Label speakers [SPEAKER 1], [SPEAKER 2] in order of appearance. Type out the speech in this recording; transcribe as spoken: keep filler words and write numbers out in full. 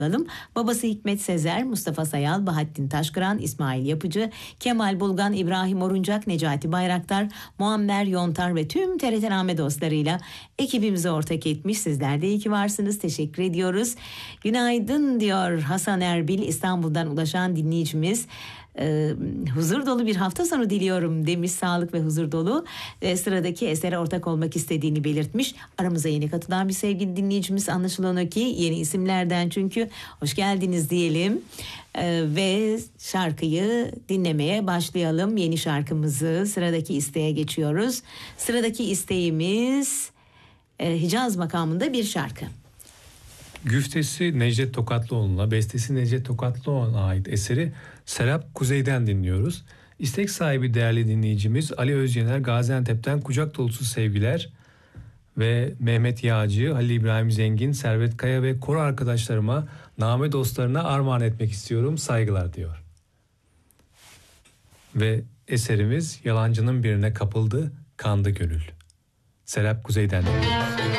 [SPEAKER 1] alalım. Babası Hikmet Sezer, Mustafa Sayal, Bahattin Taşkıran, İsmail Yapıcı, Kemal Bulgan, İbrahim Oruncak, Necati Bayraktar, Muammer Yontar ve tüm T R T Name dostlarıyla ekibimize ortak etmiş. Sizler de iyi ki varsınız. Teşekkür ediyoruz. Günaydın diyor Hasan Erbil, İstanbul'dan ulaşan dinleyicimiz. Ee, huzur dolu bir hafta sonu diliyorum demiş, sağlık ve huzur dolu. Ee, sıradaki esere ortak olmak istediğini belirtmiş. Aramıza yeni katılan bir sevgili dinleyicimiz, anlaşılan o ki yeni isimlerden, çünkü hoş geldiniz diyelim. Ee, ve şarkıyı dinlemeye başlayalım. Yeni şarkımızı, sıradaki isteğe geçiyoruz. Sıradaki isteğimiz e, Hicaz makamında bir şarkı.
[SPEAKER 2] Güftesi Necdet Tokatlıoğlu'na, bestesi Necdet Tokatlıoğlu'na ait eseri Serap Kuzey'den dinliyoruz. İstek sahibi değerli dinleyicimiz Ali Özyener, Gaziantep'ten kucak dolusu sevgiler ve Mehmet Yağcı, Halil İbrahim Zengin, Servet Kaya ve koro arkadaşlarıma, name dostlarına armağan etmek istiyorum, saygılar diyor. Ve eserimiz Yalancının Birine Kapıldı, Kandı Gönül. Serap Kuzey'den dinliyoruz.